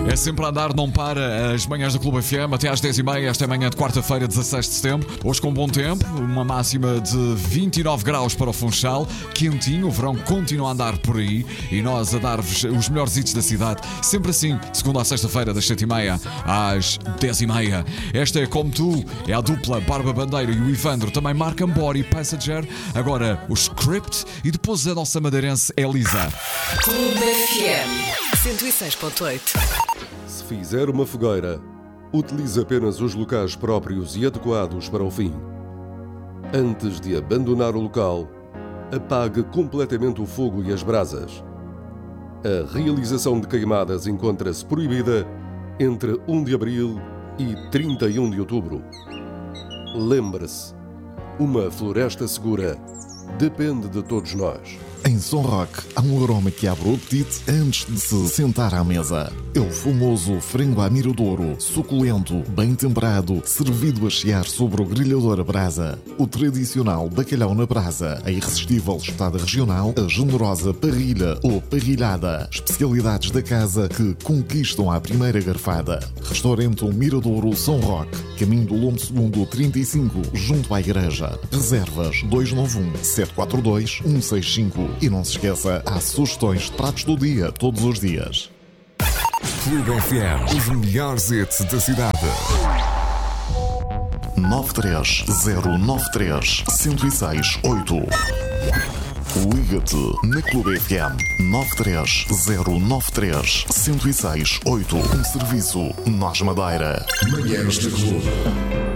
É sempre a andar, não para. As manhãs do Clube FM até às 10h30. Esta é manhã de quarta-feira, 16 de setembro. Hoje com bom tempo, uma máxima de 29 graus para o Funchal. Quentinho, o verão continua a andar por aí. E nós a dar-vos os melhores hits da cidade. Sempre assim, de segunda a sexta-feira, das 7h30 às 10h30. Esta é Como Tu, é a dupla Barba Bandeira e o Ivandro. Também Marc Ambori e Passenger. Agora o Script e depois a nossa madeirense Elisa. Clube FM 106.8. Se fizer uma fogueira, utilize apenas os locais próprios e adequados para o fim. Antes de abandonar o local, apague completamente o fogo e as brasas. A realização de queimadas encontra-se proibida entre 1 de abril e 31 de outubro. Lembre-se, uma floresta segura depende de todos nós. Em Som Rock, há um aroma que abre o apetite antes de se sentar à mesa. É o famoso frango à miradouro, suculento, bem temperado, servido a chiar sobre o grelhador a brasa. O tradicional bacalhau na brasa, a irresistível espetada regional, a generosa parrilha ou parrilhada. Especialidades da casa que conquistam à primeira garfada. Restaurante Miradouro Som Rock, caminho do Lombo Segundo 35, junto à igreja. Reservas 291-742-165. E não se esqueça, há sugestões de pratos do dia, todos os dias. Clube FM, os melhores hits da cidade. 93093-1068. Liga-te na Clube FM 93093-1068. Um serviço Nós Madeira. Manhãs de Clube.